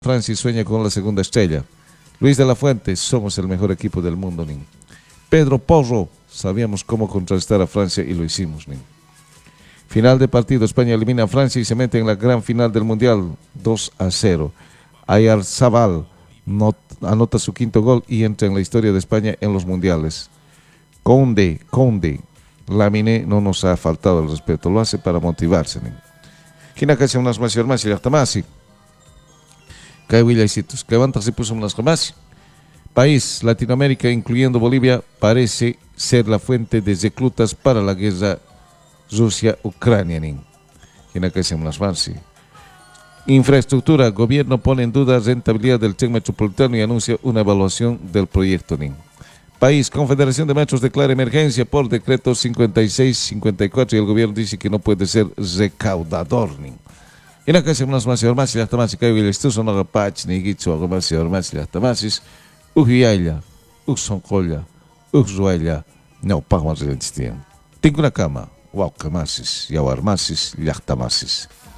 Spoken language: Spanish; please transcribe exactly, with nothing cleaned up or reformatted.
Francia sueña con la segunda estrella. Luis de la Fuente, somos el mejor equipo del mundo, nin. Pedro Porro, sabíamos cómo contrarrestar a Francia y lo hicimos, nin. Final de partido, España elimina a Francia y se mete en la gran final del Mundial, dos a cero. Ayarzabal not, anota su quinto gol y entra en la historia de España en los Mundiales. Conde, Conde, Laminé no nos ha faltado el respeto, lo hace para motivarse, nin. Hinakasi unas más y más y Yachtamasi. Kay Villaicitos, que levanta se puso unas más. País, Latinoamérica, incluyendo Bolivia, parece ser la fuente de reclutas para la guerra Rusia-Ucrania. Hinakasi unas más. Infraestructura, gobierno pone en duda rentabilidad del tren metropolitano y anuncia una evaluación del proyecto. País, Confederación de Metros declara emergencia por decreto cincuenta y seis cincuenta y cuatro y el gobierno dice que no puede ser recaudador. En acá se unas más y más y las tamas y cae el estuzo no rapach ni guicho algo más y más y las tamasis ujiaya usoncolla ujuaya no pagamos el destino. Tengo una cama, wow, camasis y aguarmasis y las tamasis.